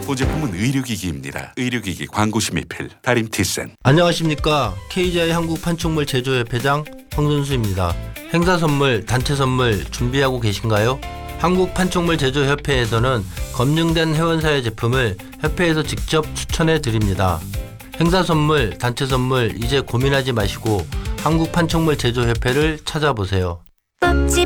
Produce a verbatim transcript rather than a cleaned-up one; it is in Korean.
본 제품은 의료기기입니다. 의료기기 광고심의필 다림티센. 안녕하십니까. 케이지아이 한국판촉물 제조협회장 황선수입니다. 행사 선물, 단체 선물 준비하고 계신가요? 한국판촉물 제조협회에서는 검증된 회원사의 제품을 협회에서 직접 추천해 드립니다. 행사 선물, 단체 선물 이제 고민하지 마시고 한국판촉물 제조협회를 찾아보세요. 뻑집